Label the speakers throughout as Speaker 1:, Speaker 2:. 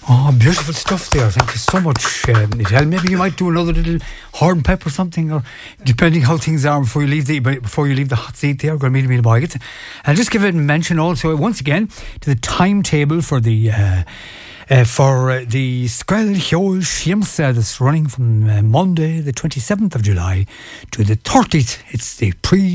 Speaker 1: Oh, beautiful stuff there. Thank you so much, Nitel. Maybe you might do another little horn pep or something, or depending how things are before you leave the hot seat there. Go meet me to buy it. I'll just give it a mention also once again to the timetable for the Skrell Hjol Shiemsa that's running from Monday the 27th of July to the 30th. It's the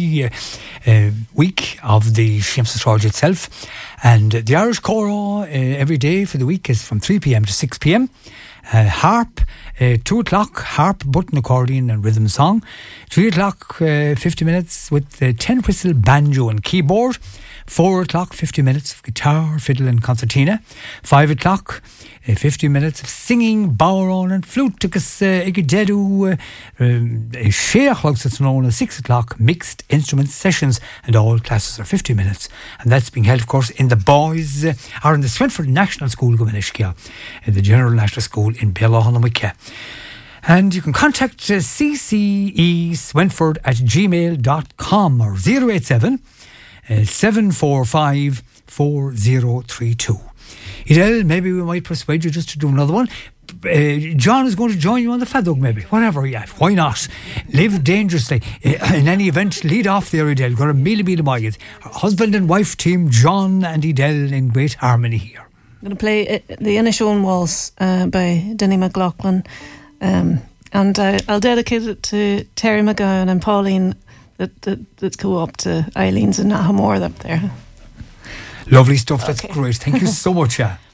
Speaker 1: week of the Shiemsa Troj itself, and the Irish Choral every day for the week is from 3 p.m. to 6 p.m. Harp, 2 o'clock, harp, button, accordion and rhythm song. 3 o'clock, 50 minutes with 10 whistle, banjo and keyboard. 4 o'clock, 50 minutes of guitar, fiddle and concertina. 5 o'clock, 50 minutes of singing, bowron and flute. Tukas Igadedu, Sheach, it's known as 6 o'clock, mixed instrument sessions, and all classes are 50 minutes. And that's being held, of course, in the boys, or in the Swinford National School, Gomanishkia, in the General National School in Bellahonomike. And you can contact cceswinford@gmail.com or 087 745 4032. Idel, maybe we might persuade you just to do another one. John is going to join you on the Fadog, maybe. Whatever, yeah, why not? Live dangerously. In any event, lead off there, Idel. Got a meal Mayad. Husband and wife team, John and Idel, in great harmony here.
Speaker 2: I'm going to play the Inishowen Waltz by Denny McLaughlin. And I'll dedicate it to Terry McGowan and Pauline that go up to Eileen's and Nahamore up there.
Speaker 1: Lovely stuff, that's great. Thank you so much, yeah.